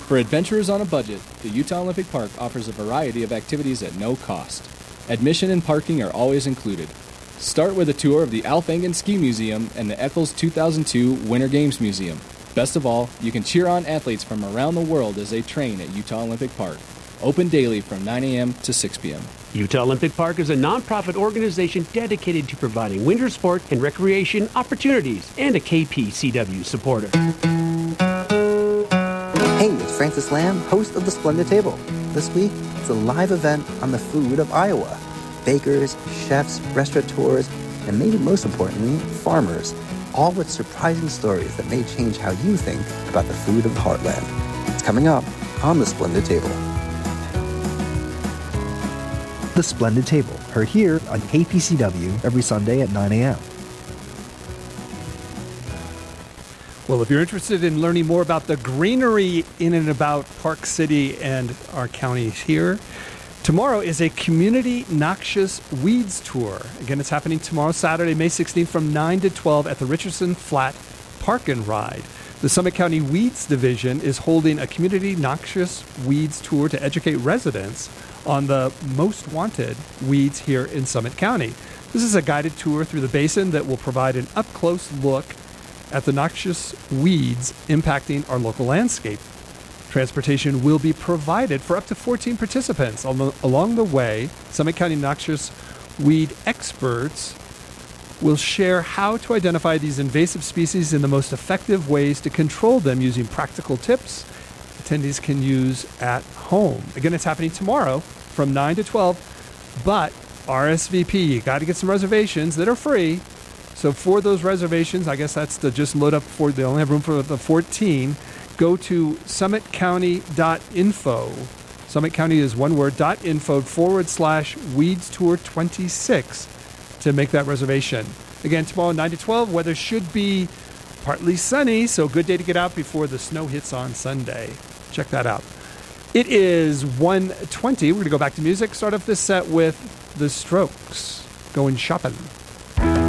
For adventurers on a budget, the Utah Olympic Park offers a variety of activities at no cost. Admission and parking are always included. Start with a tour of the Alf Engen Ski Museum and the Eccles 2002 Winter Games Museum. Best of all, you can cheer on athletes from around the world as they train at Utah Olympic Park. Open daily from 9 a.m. to 6 p.m. Utah Olympic Park is a nonprofit organization dedicated to providing winter sport and recreation opportunities and a KPCW supporter. Hey, it's Francis Lamb, host of The Splendid Table. This week, it's a live event on the food of Iowa. Bakers, chefs, restaurateurs, and maybe most importantly, farmers, all with surprising stories that may change how you think about the food of the heartland. It's coming up on The Splendid Table. The Splendid Table, heard here on KPCW every Sunday at 9 a.m. Well, if you're interested in learning more about the greenery in and about Park City and our counties here, tomorrow is a community noxious weeds tour. Again, it's happening tomorrow, Saturday, May 16th from 9 to 12 at the Richardson Flat Park and Ride. The Summit County Weeds Division is holding a community noxious weeds tour to educate residents on the most wanted weeds here in Summit County. This is a guided tour through the basin that will provide an up-close look at the noxious weeds impacting our local landscape. Transportation will be provided for up to 14 participants. Along the way, Summit County noxious weed experts will share how to identify these invasive species and the most effective ways to control them using practical tips attendees can use at home. Again, it's happening tomorrow from 9 to 12, but RSVP, you got to get some reservations that are free. So for those reservations, I guess that's to just load up for, they only have room for the 14. Go to summitcounty.info. Summit County is one word, .info /Weeds Tour 26 to make that reservation. Again, tomorrow 9 to 12, weather should be partly sunny, so good day to get out before the snow hits on Sunday. Check that out. It is 1:20. We're going to go back to music. Start off this set with The Strokes, Going Shopping.